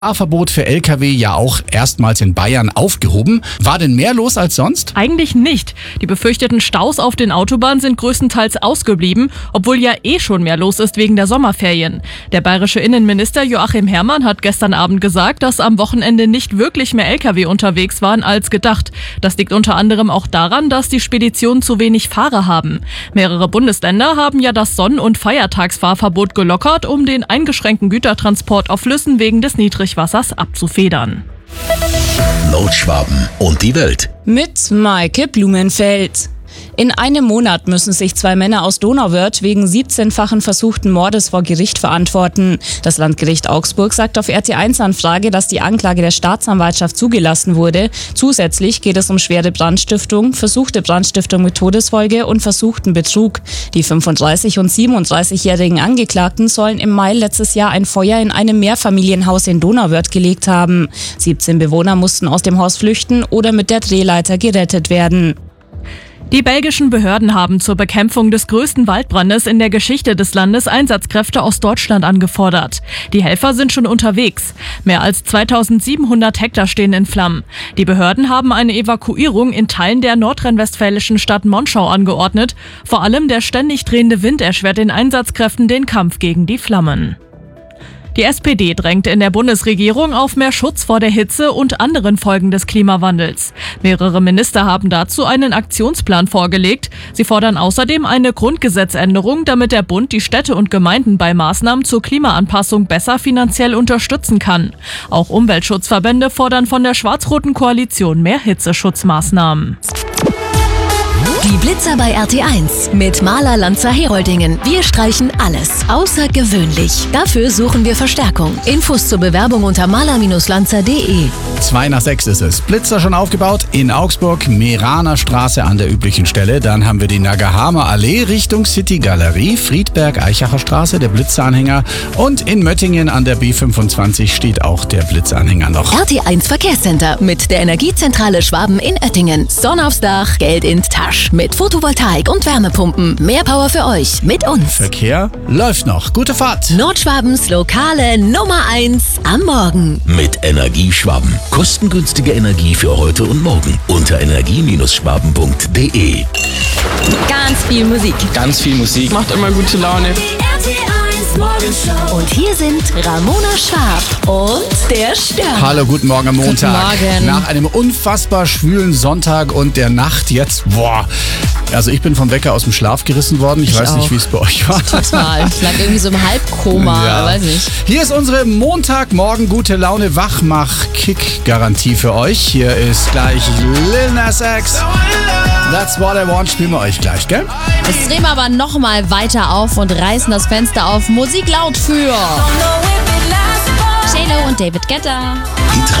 Fahrverbot für Lkw ja auch erstmals in Bayern aufgehoben. War denn mehr los als sonst? Eigentlich nicht. Die befürchteten Staus auf den Autobahnen sind größtenteils ausgeblieben, obwohl ja schon mehr los ist wegen der Sommerferien. Der bayerische Innenminister Joachim Herrmann hat gestern Abend gesagt, dass am Wochenende nicht wirklich mehr Lkw unterwegs waren als gedacht. Das liegt unter anderem auch daran, dass die Speditionen zu wenig Fahrer haben. Mehrere Bundesländer haben ja das Sonn- und Feiertagsfahrverbot gelockert, um den eingeschränkten Gütertransport auf Flüssen wegen des Niedrigwassers abzufedern. Nordschwaben und die Welt. Mit Maike Blumenfeld. In einem Monat müssen sich 2 Männer aus Donauwörth wegen 17-fachen versuchten Mordes vor Gericht verantworten. Das Landgericht Augsburg sagt auf RT1-Anfrage, dass die Anklage der Staatsanwaltschaft zugelassen wurde. Zusätzlich geht es um schwere Brandstiftung, versuchte Brandstiftung mit Todesfolge und versuchten Betrug. Die 35- und 37-jährigen Angeklagten sollen im Mai letztes Jahr ein Feuer in einem Mehrfamilienhaus in Donauwörth gelegt haben. 17 Bewohner mussten aus dem Haus flüchten oder mit der Drehleiter gerettet werden. Die belgischen Behörden haben zur Bekämpfung des größten Waldbrandes in der Geschichte des Landes Einsatzkräfte aus Deutschland angefordert. Die Helfer sind schon unterwegs. Mehr als 2700 Hektar stehen in Flammen. Die Behörden haben eine Evakuierung in Teilen der nordrhein-westfälischen Stadt Monschau angeordnet. Vor allem der ständig drehende Wind erschwert den Einsatzkräften den Kampf gegen die Flammen. Die SPD drängt in der Bundesregierung auf mehr Schutz vor der Hitze und anderen Folgen des Klimawandels. Mehrere Minister haben dazu einen Aktionsplan vorgelegt. Sie fordern außerdem eine Grundgesetzänderung, damit der Bund die Städte und Gemeinden bei Maßnahmen zur Klimaanpassung besser finanziell unterstützen kann. Auch Umweltschutzverbände fordern von der schwarz-roten Koalition mehr Hitzeschutzmaßnahmen. Die Blitzer bei RT1 mit Maler Lanzer Heroldingen. Wir streichen alles außergewöhnlich. Dafür suchen wir Verstärkung. Infos zur Bewerbung unter maler-lanzer.de. 5:05 ist es. Blitzer schon aufgebaut in Augsburg, Meraner Straße an der üblichen Stelle. Dann haben wir die Nagahama Allee Richtung City Galerie, Friedberg, Eichacher Straße, der Blitzeranhänger. Und in Möttingen an der B25 steht auch der Blitzeranhänger noch. RT1 Verkehrscenter mit der Energiezentrale Schwaben in Oettingen. Sonne aufs Dach, Geld in Tasch. Mit Photovoltaik und Wärmepumpen. Mehr Power für euch mit uns. Verkehr läuft noch. Gute Fahrt. Nordschwabens lokale Nummer 1 am Morgen. Mit Energieschwaben. Kostengünstige Energie für heute und morgen. Unter energie-schwaben.de. Ganz viel Musik. Ganz viel Musik. Macht immer gute Laune. Und hier sind Ramona Schwab und der Stern. Hallo, guten Morgen am Montag. Guten Morgen. Nach einem unfassbar schwülen Sonntag und der Nacht jetzt, also ich bin vom Wecker aus dem Schlaf gerissen worden. Ich weiß nicht, wie es bei euch war. Total. Ich lag irgendwie so im Halbkoma, Ja. weiß nicht. Hier ist unsere Montagmorgen gute Laune Wachmach-Kick-Garantie für euch. Hier ist gleich Lil Nas X. That's what I want. Spielen wir euch gleich, gell? Jetzt drehen wir aber nochmal weiter auf und reißen das Fenster auf. Musik laut für J-Lo und David Guetta. Hitradio